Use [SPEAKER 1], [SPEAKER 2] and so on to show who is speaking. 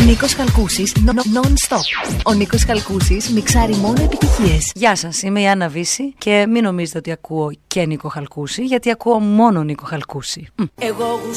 [SPEAKER 1] Νίκος Χαλκούσης, non-stop. Ο Νίκος Χαλκούσης μιξάρει μόνο επιτυχίες.
[SPEAKER 2] Γεια σας, είμαι η Άννα Βύση και μην νομίζετε ότι ακούω και Νίκο Χαλκούση, γιατί ακούω μόνο Νίκο Χαλκούση.
[SPEAKER 3] Εγώ